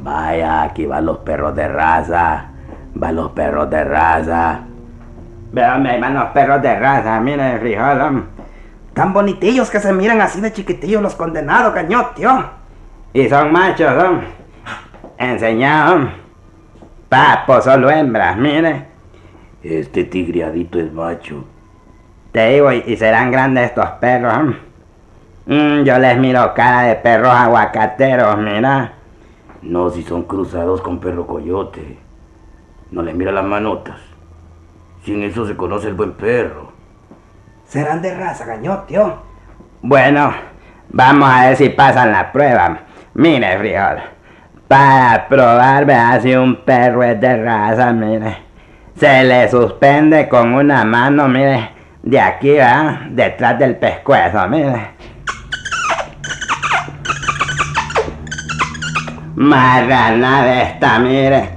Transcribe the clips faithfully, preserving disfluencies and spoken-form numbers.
Vaya, aquí van los perros de raza. Van los perros de raza. Vean, ahí van los perros de raza, miren, frijol, hombre. Tan bonitillos que se miran así de chiquitillos los condenados, cañote, tío. Y son machos, hombre. Enseñados, hombre. Papo, solo hembras, mire. Este tigreadito es macho. Te digo, y, y serán grandes estos perros, hombre. Mm, yo les miro cara de perros aguacateros, mira. No, si son cruzados con perro coyote. No les mira las manotas. Sin eso se conoce el buen perro. Serán de raza, cañote, tío. Bueno, vamos a ver si pasan la prueba. Mire, frijol. Para probar, vea si un perro es de raza, mire. Se le suspende con una mano, mire. De aquí, ¿verdad? Detrás del pescuezo, mire. Marrana de esta, mire.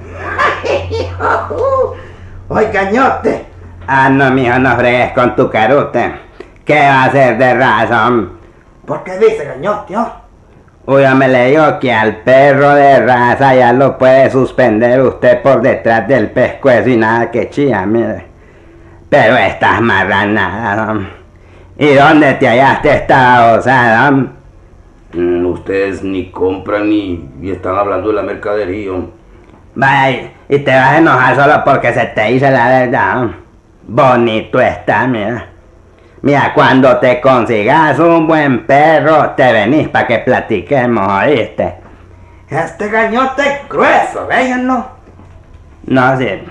¡Ay, cañote! Ah, no, mijo, no fregues con tu carute. ¿Qué va a ser de raza, hombre? ¿Por qué dice, cañote, tío? Uy, me le digo que al perro de raza ya lo puede suspender usted por detrás del pescuezo y nada que chía, mire. Pero estas marranadas, hombre. ¿Y dónde te hallaste esta osada, hombre? Mm, ustedes ni compran ni, ni están hablando de la mercadería. Vaya, y te vas a enojar solo porque se te dice la verdad, hombre. Bonito está, mira. Mira, cuando te consigas un buen perro, te venís para que platiquemos, ¿oíste? Este cañote es grueso, véanlo. No, sí.